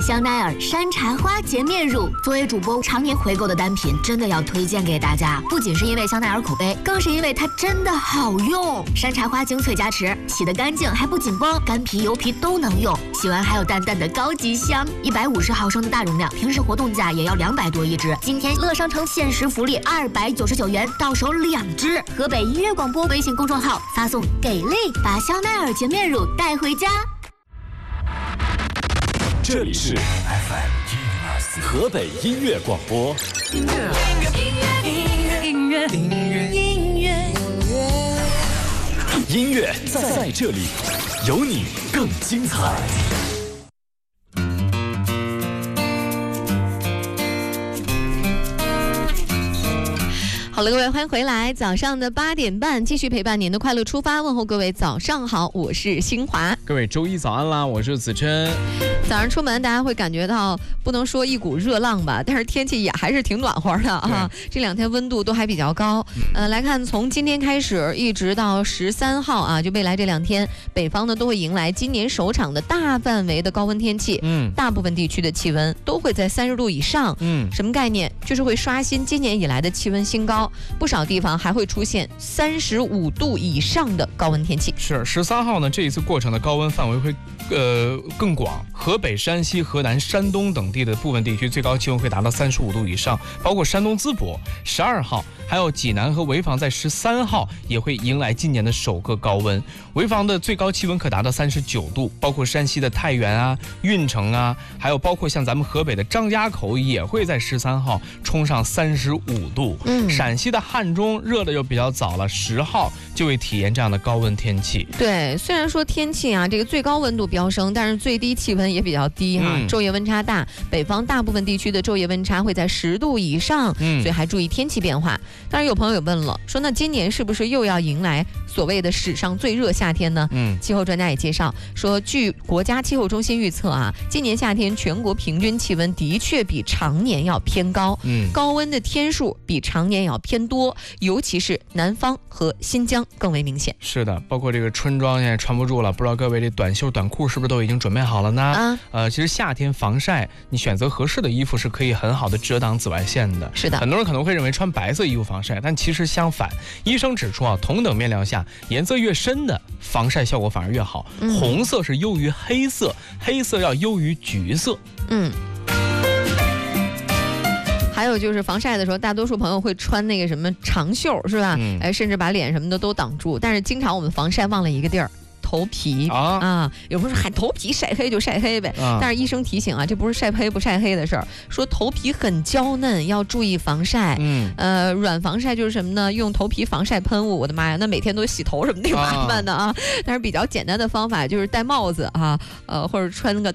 香奈儿山茶花洁面乳作为主播常年回购的单品，真的要推荐给大家。不仅是因为香奈儿口碑，更是因为它真的好用。山茶花精粹加持，洗得干净还不紧绷，干皮油皮都能用。洗完还有淡淡的高级香。150毫升的大容量，平时活动价也要200多一支。今天乐商城限时福利299元，到手2支。河北音乐广播微信公众号发送“给力”，把香奈儿洁面乳带回家。 这里是 FM 河北音乐广播。音乐在这里，有你更精彩。 好了，各位，欢迎回来。早上的8点半，继续陪伴您的快乐出发。问候各位早上好，我是新华。 各位周一早安啦，我是子琛。 早上出门，大家会感觉到不能说一股热浪吧，但是天气也还是挺暖和的啊。这2天温度都还比较高。来看从今天开始一直到13号啊，就未来这2天，北方呢都会迎来今年首场的大范围的高温天气。大部分地区的气温都会在30度以上。什么概念？就是会刷新今年以来的气温新高。不少地方还会出现35度以上的高温天气。 是13号呢，这一次过程的高温范围会更广，河北、山西、河南、山东等地的部分地区最高气温会达到35度以上，包括山东淄博。12号还有济南和潍坊在13号也会迎来今年的首个高温，潍坊的最高气温可达到39度，包括山西的太原啊、运城啊，还有包括像咱们河北的张家口也会在13号冲上35度。陕西的汉中热的又比较早了，10号就会体验这样的高温天气。 对，虽然说天气啊，这个最高温度飙升，但是最低气温也比较低哈，昼夜温差大。北方大部分地区的昼夜温差会在10度以上，所以还注意天气变化。当然有朋友也问了，说那今年是不是又要迎来所谓的史上最热夏天呢？气候专家也介绍说，据国家气候中心预测啊，今年夏天全国平均气温的确比常年要偏高，高温的天数比常年要偏多，尤其是南方和新疆更为明显。 是的，包括这个春装现在穿不住了，不知道各位这短袖短裤是不是都已经准备好了呢？其实夏天防晒，你选择合适的衣服是可以很好的遮挡紫外线的。 是的， 很多人可能会认为穿白色衣服防晒，但其实相反，医生指出啊，同等面料下，颜色越深的防晒效果反而越好。红色是优于黑色，黑色要优于橘色。 还有就是防晒的时候，大多数朋友会穿那个什么长袖，是吧？甚至把脸什么的都挡住。但是经常我们防晒忘了一个地儿。头皮有朋友说喊头皮晒黑就晒黑呗，但是医生提醒啊，这不是晒黑不晒黑的事儿，说头皮很娇嫩，要注意防晒。软防晒就是什么呢？用头皮防晒喷雾。我的妈呀，那每天都洗头什么挺麻烦的啊。但是比较简单的方法就是戴帽子啊，或者穿那个